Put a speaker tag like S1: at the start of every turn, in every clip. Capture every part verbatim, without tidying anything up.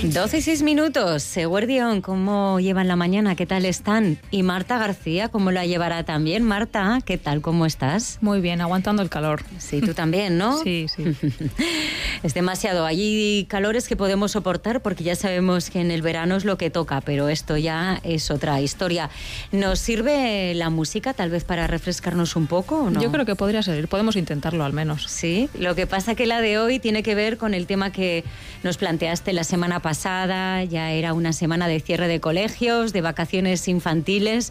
S1: doce y seis minutos. Eguerdión, ¿cómo llevan la mañana? ¿Qué tal están? Y Marta García, ¿cómo la llevará también? Marta, ¿qué tal? ¿Cómo estás?
S2: Muy bien, aguantando el calor.
S1: Sí, tú también, ¿no?
S2: Sí, sí.
S1: Es demasiado. Hay calores que podemos soportar porque ya sabemos que en el verano es lo que toca, pero esto ya es otra historia. ¿Nos sirve la música tal vez para refrescarnos un poco o no?
S2: Yo creo que podría servir. Podemos intentarlo al menos.
S1: Sí, lo que pasa que la de hoy tiene que ver con el tema que nos planteaste la semana pasada. Ya era una semana de cierre de colegios, de vacaciones infantiles,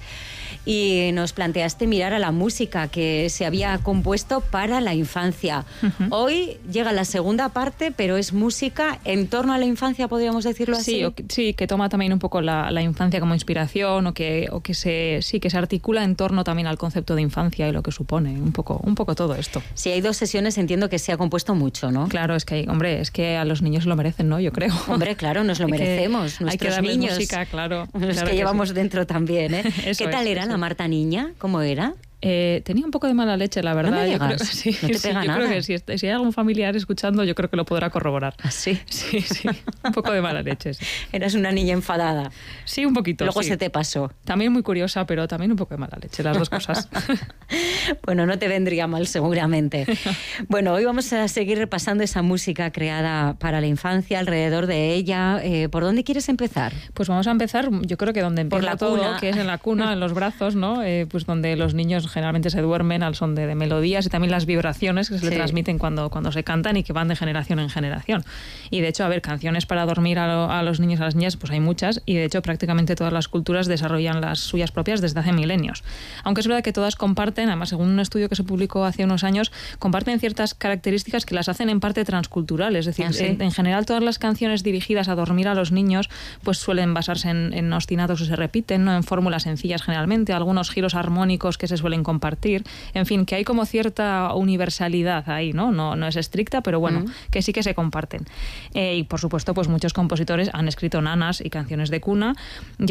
S1: y nos planteaste mirar a la música que se había compuesto para la infancia. Uh-huh. Hoy llega la segunda parte, pero es música en torno a la infancia, podríamos decirlo así.
S2: Sí, o, sí, que toma también un poco la, la infancia como inspiración, o que, o que se, sí, que se articula en torno también al concepto de infancia y lo que supone, un poco, un poco todo esto.
S1: Si hay dos sesiones, entiendo que se ha compuesto mucho, ¿no?
S2: Claro, es que hay, hombre, es que a los niños lo merecen, ¿no? Yo creo.
S1: Hombre, claro, nos lo merecemos.
S2: Que,
S1: nuestros
S2: hay que darles
S1: niños,
S2: música, claro.
S1: Los
S2: claro
S1: que,
S2: que
S1: llevamos
S2: sí.
S1: dentro también, ¿eh? ¿Qué tal
S2: es,
S1: era
S2: eso.
S1: la Marta niña? ¿Cómo era?
S2: Eh, tenía un poco de mala leche, la verdad.
S1: No me
S2: yo creo,
S1: digas,
S2: sí,
S1: no te
S2: sí,
S1: pega
S2: yo
S1: nada.
S2: creo que si, si hay algún familiar escuchando, yo creo que lo podrá corroborar.
S1: ¿Ah, sí?
S2: Sí, sí, un poco de mala leche. Sí.
S1: Eras una niña enfadada.
S2: Sí, un poquito.
S1: Luego
S2: sí.
S1: se te pasó.
S2: También muy curiosa, pero también un poco de mala leche, las dos cosas.
S1: Bueno, no te vendría mal seguramente. Bueno, hoy vamos a seguir repasando esa música creada para la infancia, alrededor de ella. Eh, ¿Por dónde quieres empezar?
S2: Pues vamos a empezar, yo creo que donde empieza
S1: Por la
S2: todo,
S1: cuna.
S2: que es en la cuna, en los brazos, ¿no? Eh, pues donde los niños generalmente se duermen al son de, de melodías y también las vibraciones que se sí. le transmiten cuando, cuando se cantan y que van de generación en generación. Y de hecho, a ver, canciones para dormir a, lo, a los niños y a las niñas, pues hay muchas, y de hecho prácticamente todas las culturas desarrollan las suyas propias desde hace milenios. Aunque es verdad que todas comparten, además según un estudio que se publicó hace unos años, comparten ciertas características que las hacen en parte transculturales. Es decir,
S1: ¿Ah, sí?
S2: en, en general todas las canciones dirigidas a dormir a los niños pues suelen basarse en, en ostinatos que se repiten, ¿no? En fórmulas sencillas generalmente, algunos giros armónicos que se suelen compartir. En fin, que hay como cierta universalidad ahí, ¿no? No, no es estricta, pero bueno, mm. que sí que se comparten. Eh, y por supuesto, pues muchos compositores han escrito nanas y canciones de cuna.